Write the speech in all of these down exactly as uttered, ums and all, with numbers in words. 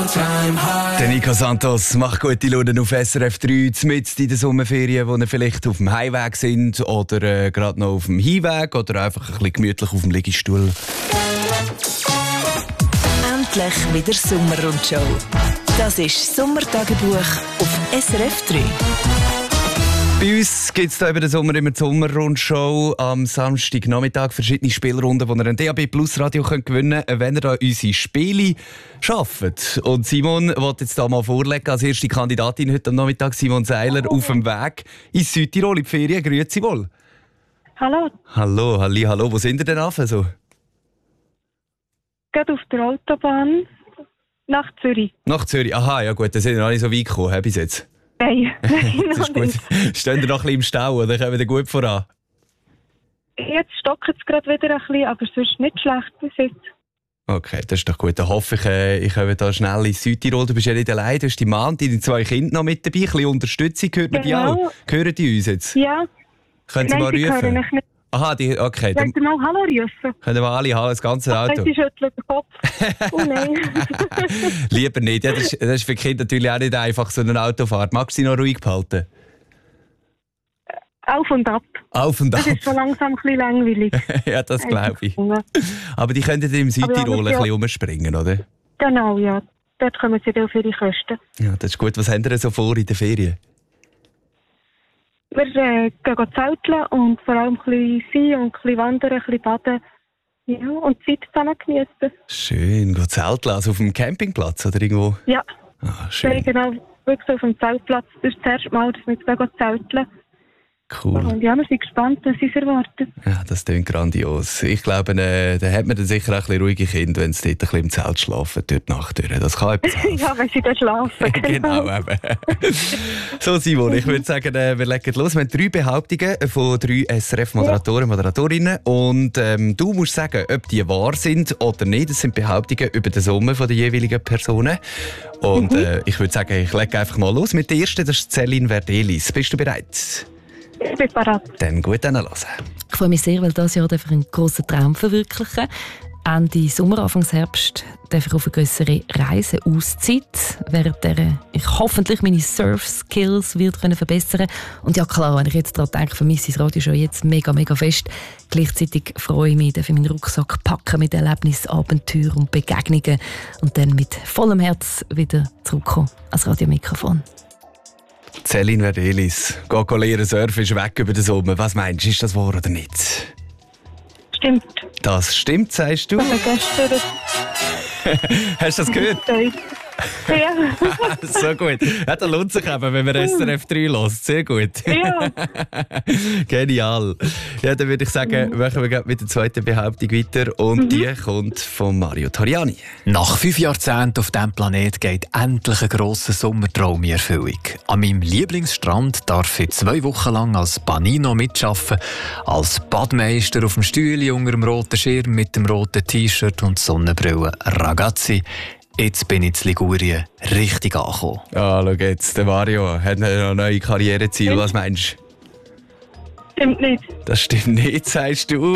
Der Nico Santos macht gute Laune auf S R F drei, mitten in den Sommerferien, wo ihr vielleicht auf dem Heimweg sind oder äh, gerade noch auf dem Hinweg oder einfach ein bisschen gemütlich auf dem Liegestuhl. Endlich wieder Sommerrundshow. Das ist das Sommertagebuch auf S R F drei. Bei uns gibt es über den Sommer immer die Sommerrundshow. Am Samstagnachmittag verschiedene Spielrunden, die ihr ein D A B Plus Radio könnt gewinnen könnt, wenn ihr da unsere Spiele schafft. Und Simon wollte jetzt da mal vorlegen, als erste Kandidatin heute am Nachmittag, Simon Seiler, auf dem Weg ins Südtirol in die Ferien. Grüezi wohl. Hallo. Hallo, halli, hallo. Wo sind ihr denn auf? Also? Gerade auf der Autobahn nach Zürich. Nach Zürich? Aha, ja gut, da sind wir noch nicht so weit gekommen bis jetzt. Nein, nein, das ist gut. Stehen ihr noch ein bisschen im Stau oder kommen wir gut voran? Jetzt stockt es gerade wieder ein bisschen, aber sonst nicht schlecht bis jetzt. Okay, das ist doch gut. Dann hoffe ich, äh, ich komme da schnell ins Südtirol. Du bist ja nicht allein, du hast die Mann und deine zwei Kinder noch mit dabei. Ein bisschen Unterstützung, hört man Genau. die auch? Hören die uns jetzt? Ja. Können Sie Nein, mal die rufen? hören mich nicht. Aha, die, okay. Dann Wollt ihr mal Hallo rufen? können wir alle haben, das ganze Auto. Sie schüttelt den Kopf. Oh nein. Lieber nicht. Ja, das, ist, das ist für Kinder natürlich auch nicht einfach, so eine Autofahrt. Magst du sie noch ruhig behalten? Auf und ab. Auf und ab. Das ist schon langsam ein bisschen langweilig. Ja, das glaube ich. Aber die können dann im Südtirol ein bisschen rumspringen, oder? Genau, ja. Dort kommen sie dann auf ihre Kosten. Ja, das ist gut. Was haben ihr so vor in den Ferien? Wir äh, gehen zelteln und vor allem ein bisschen sein und ein bisschen wandern, ein bisschen baden. Ja, und die Zeit zusammen genießen. Schön. Geht zelteln, also auf dem Campingplatz oder irgendwo? Ja. Ah, schön. Ja, genau, wirklich auf dem Zeltplatz. Das ist das erste Mal, dass wir jetzt gehen zelteln. Cool. Und ja, wir sind gespannt, was uns erwartet. Ja, das klingt grandios. Ich glaube, äh, da hat man dann sicher auch ein bisschen ruhige Kinder, wenn sie dort ein bisschen im Zelt schlafen, durch die Nacht durch. Das kann etwas helfen. Ja, wenn sie dann schlafen. Genau, eben. So, Simon, ich würde sagen, äh, wir legen los. Wir haben drei Behauptungen von drei S R F-Moderatoren und Moderatorinnen. Und ähm, du musst sagen, ob die wahr sind oder nicht. Das sind Behauptungen über den Sommer von der jeweiligen Personen. Und Mhm. äh, ich würde sagen, ich lege einfach mal los mit der ersten. Das ist Céline Verdelis. Bist du bereit? Ich bin bereit. Dann gut hören. Ich freue mich sehr, weil dieses Jahr darf ich einen grossen Traum verwirklichen. Ende Sommer, Anfang Herbst darf ich auf eine grössere Reise Auszeit, während der ich hoffentlich meine Surf-Skills wird können verbessern. Und ja klar, wenn ich jetzt daran denke, vermisse ich das Radio schon jetzt mega, mega fest. Gleichzeitig freue ich mich, darf ich meinen Rucksack packen mit Erlebnissen, Abenteuern und Begegnungen und dann mit vollem Herz wieder zurückkommen ans Radiomikrofon. Céline Verdelis. Geh lernen surfen, ist weg über den Sommer. Was meinst du, ist das wahr oder nicht? Stimmt. Das stimmt, sagst du. Ich habe gestern Hast du das gehört? Ja. So gut. Ja, da lohnt sich eben, wenn man S R F drei hört. Sehr gut. Ja. Genial. Ja, dann würde ich sagen, machen wir mit der zweiten Behauptung weiter. Und Mhm. die kommt von Mario Toriani. Nach fünf Jahrzehnten auf diesem Planet geht endlich ein grosser Sommertraum in Erfüllung. An meinem Lieblingsstrand darf ich zwei Wochen lang als Panino mitarbeiten, als Badmeister auf dem Stühle unter dem roten Schirm mit dem roten T-Shirt und Sonnenbrille. Ragazzi, jetzt bin ich in Ligurien richtig angekommen. Ah, schau jetzt, der Mario hat noch ein neues Karriereziel. Was meinst du? Stimmt nicht. Das stimmt nicht, sagst du.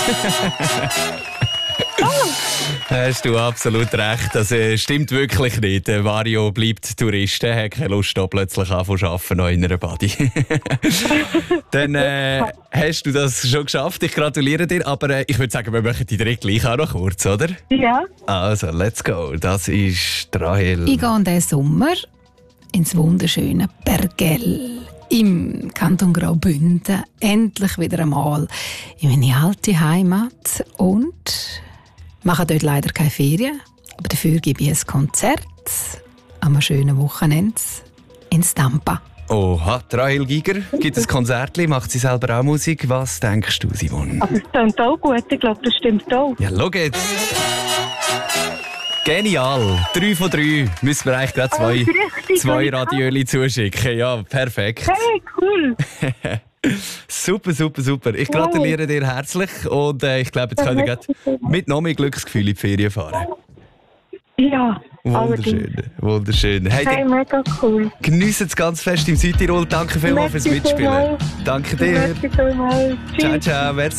Hast du absolut recht. Das äh, stimmt wirklich nicht. Der Mario bleibt Tourist, er hat keine Lust, da plötzlich anfangen zu arbeiten, noch in einer Body. Dann äh, hast du das schon geschafft. Ich gratuliere dir. Aber äh, ich würde sagen, wir machen die direkt gleich auch noch kurz, oder? Ja. Also, let's go. Das ist Rahel. Ich gehe in diesen Sommer ins wunderschöne Bergell im Kanton Graubünden. Endlich wieder einmal in meine alte Heimat und mache dort leider keine Ferien. Aber dafür gebe ich ein Konzert am einem schönen Wochenende in Stampa. Oha, Rahel Giger gibt ein Konzert, macht sie selber auch Musik. Was denkst du, Simon? Aber es klingt auch gut. Ich glaube, das stimmt auch. Ja, schau jetzt. Genial. Drei von drei. Müssen wir eigentlich gerade zwei, zwei Radiöli zuschicken. Ja, perfekt. Hey, cool. Super, super, super. Ich gratuliere dir herzlich und äh, ich glaube, jetzt können wir gerade mit noch mehr Glücksgefühl in die Ferien fahren. Ja, Wunderschön, wunderschön. Hey, hey, mega cool. geniessen es ganz fest im Südtirol. Danke vielmals fürs Merci Mitspielen. vielmals. Danke dir. Merci vielmals. Ciao, Tschüss. ciao. Merci.